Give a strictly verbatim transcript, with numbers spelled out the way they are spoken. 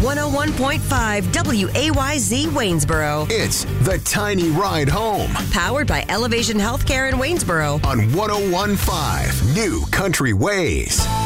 one oh one point five W A Y Z Waynesboro. It's The Tiny Ride Home. Powered by Elevation Healthcare in Waynesboro. On one oh one point five New Country Ways.